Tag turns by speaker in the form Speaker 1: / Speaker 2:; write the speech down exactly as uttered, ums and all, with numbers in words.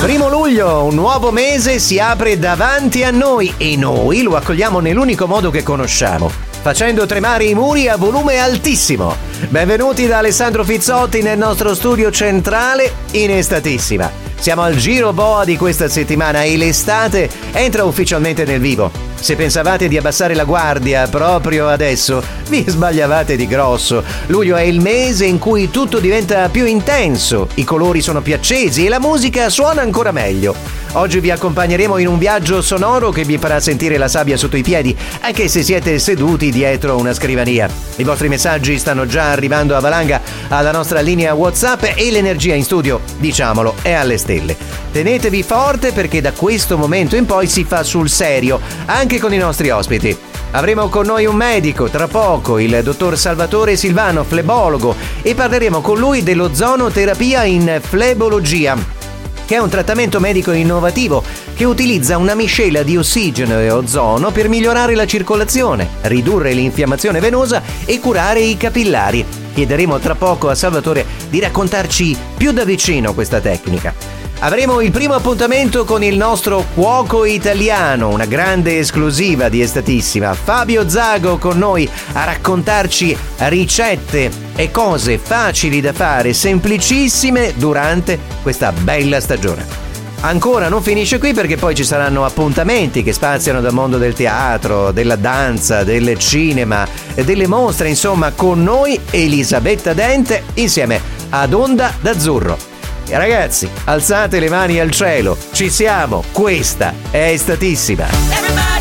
Speaker 1: Primo luglio, un nuovo mese si apre davanti a noi e noi lo accogliamo nell'unico modo che conosciamo, facendo tremare i muri a volume altissimo. Benvenuti da Alessandro Fizzotti nel nostro studio centrale in Estatissima. Siamo al giro boa di questa settimana e l'estate entra ufficialmente nel vivo. Se pensavate di abbassare la guardia proprio adesso, vi sbagliavate di grosso. Luglio è il mese in cui tutto diventa più intenso, i colori sono più accesi e la musica suona ancora meglio. Oggi vi accompagneremo in un viaggio sonoro che vi farà sentire la sabbia sotto i piedi, anche se siete seduti dietro una scrivania. I vostri messaggi stanno già arrivando a valanga alla nostra linea WhatsApp e l'energia in studio, diciamolo, è alle stelle. Tenetevi forte perché da questo momento in poi si fa sul serio, anche con i nostri ospiti. Avremo con noi un medico tra poco, il dottor Salvatore Silvano, flebologo, e parleremo con lui dell'ozonoterapia in flebologia, che è un trattamento medico innovativo che utilizza una miscela di ossigeno e ozono per migliorare la circolazione, ridurre l'infiammazione venosa e curare i capillari. Chiederemo tra poco a Salvatore di raccontarci più da vicino questa tecnica. Avremo il primo appuntamento con il nostro cuoco italiano, una grande esclusiva di Estatissima. Fabio Zago con noi a raccontarci ricette e cose facili da fare, semplicissime durante questa bella stagione. Ancora non finisce qui perché poi ci saranno appuntamenti che spaziano dal mondo del teatro, della danza, del cinema, delle mostre, insomma con noi Elisabetta Dente insieme ad Onda d'Azzurro. E ragazzi, alzate le mani al cielo, ci siamo, questa è Estatissima.